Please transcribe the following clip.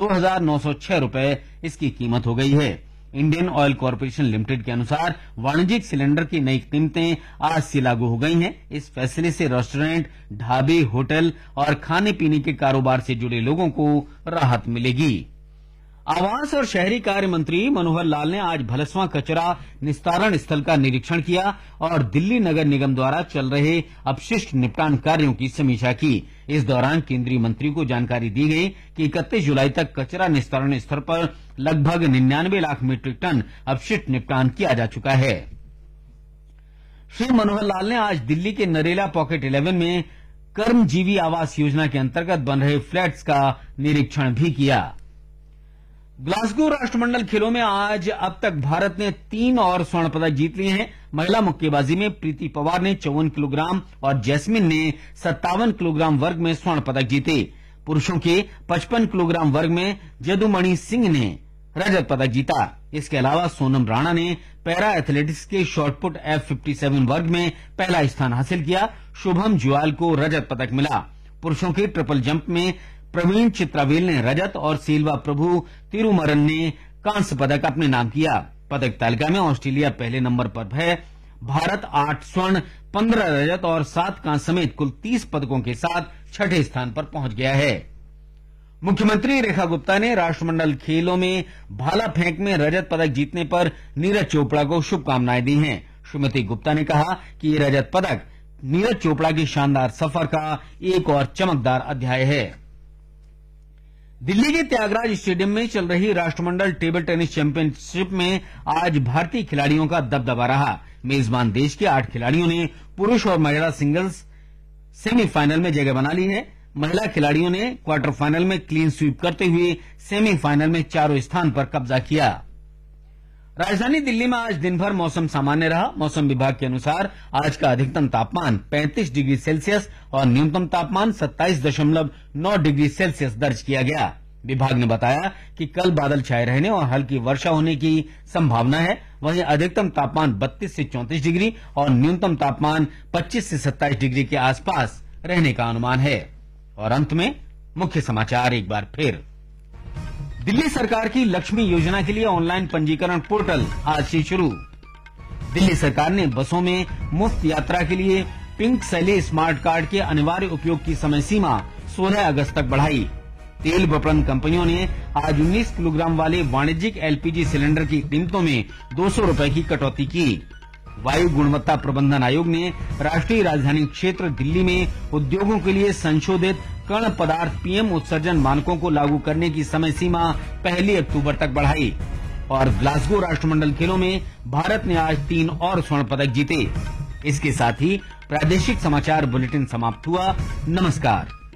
₹2,906 इसकी कीमत हो गई है। इंडियन ऑयल कॉर्पोरेशन लिमिटेड के अनुसार वाणिज्यिक सिलेंडर की नई कीमतें आज से लागू हो गई हैं। इस फैसले से रेस्टोरेंट, ढाबे, होटल और खाने पीने के कारोबार से जुड़े लोगों को राहत मिलेगी। आवास और शहरी कार्य मंत्री मनोहर लाल ने आज भलसवां कचरा निस्तारण स्थल का निरीक्षण किया और दिल्ली नगर निगम द्वारा चल रहे अपशिष्ट निपटान कार्यों की समीक्षा की। इस दौरान केंद्रीय मंत्री को जानकारी दी गई कि 31 जुलाई तक कचरा निस्तारण स्थल पर लगभग 99 लाख मीट्रिक टन अपशिष्ट निपटान किया जा चुका है। श्री मनोहर लाल ने आज दिल्ली के नरेला पॉकेट 11 में कर्मजीवी आवास योजना के अंतर्गत बन रहे फ्लैट्स का निरीक्षण भी किया। ग्लासगो राष्ट्रमंडल खेलों में आज अब तक भारत ने 3 और स्वर्ण पदक जीत लिए हैं। महिला मुक्केबाजी में प्रीति पवार ने 54 किलोग्राम और जैस्मिन ने 57 किलोग्राम वर्ग में स्वर्ण पदक जीते। पुरुषों के 55 किलोग्राम वर्ग में जदुमणि सिंह ने रजत पदक जीता। इसके अलावा सोनम राणा ने पैरा एथलेटिक्स के शॉटपुट F57 वर्ग में पहला स्थान हासिल किया। शुभम जुआल को रजत पदक मिला। पुरुषों के ट्रिपल जंप में प्रवीण चित्रावेल ने रजत और सेल्वा प्रभु तिरुमरन ने कांस्य पदक अपने नाम किया। पदक तालिका में ऑस्ट्रेलिया पहले नंबर पर है। भारत 8 स्वर्ण, 15 रजत और 7 कांस्य समेत कुल 30 पदकों के साथ छठे स्थान पर पहुंच गया है। मुख्यमंत्री रेखा गुप्ता ने राष्ट्रमंडल खेलों में भाला फेंक में रजत पदक जीतने पर नीरज चोपड़ा को शुभकामनाएं दी हैं। श्रीमती गुप्ता ने कहा कि ये रजत पदक नीरज चोपड़ा के शानदार सफर का एक और चमकदार अध्याय है। दिल्ली के त्यागराज स्टेडियम में चल रही राष्ट्रमंडल टेबल टेनिस चैंपियनशिप में आज भारतीय खिलाड़ियों का दबदबा रहा। मेजबान देश के 8 खिलाड़ियों ने पुरुष और महिला सिंगल्स सेमीफाइनल में जगह बना ली है। महिला खिलाड़ियों ने क्वार्टर फाइनल में क्लीन स्वीप करते हुए सेमीफाइनल में चारों स्थान पर कब्जा किया। राजधानी दिल्ली में आज दिन भर मौसम सामान्य रहा। मौसम विभाग के अनुसार आज का अधिकतम तापमान 35 डिग्री सेल्सियस और न्यूनतम तापमान 27.9 डिग्री सेल्सियस दर्ज किया गया। विभाग ने बताया कि कल बादल छाए रहने और हल्की वर्षा होने की संभावना है। वहीं अधिकतम तापमान 32 से 34 डिग्री और न्यूनतम तापमान 25 से 27 डिग्री के आसपास रहने का अनुमान है। और अंत में मुख्य समाचार एक बार फिर। दिल्ली सरकार की लक्ष्मी योजना के लिए ऑनलाइन पंजीकरण पोर्टल आज से शुरू। दिल्ली सरकार ने बसों में मुफ्त यात्रा के लिए पिंक सैली स्मार्ट कार्ड के अनिवार्य उपयोग की समय सीमा 16 अगस्त तक बढ़ाई। तेल विपणन कंपनियों ने आज 19 किलोग्राम वाले वाणिज्यिक LPG सिलेंडर की कीमतों में 200 रुपए की कटौती की। वायु गुणवत्ता प्रबंधन आयोग ने राष्ट्रीय राजधानी क्षेत्र दिल्ली में उद्योगों के लिए संशोधित कण पदार्थ PM उत्सर्जन मानकों को लागू करने की समय सीमा 1 अक्टूबर तक बढ़ाई। और ग्लासगो राष्ट्रमंडल खेलों में भारत ने आज 3 और स्वर्ण पदक जीते। इसके साथ ही प्रादेशिक समाचार बुलेटिन समाप्त हुआ। नमस्कार।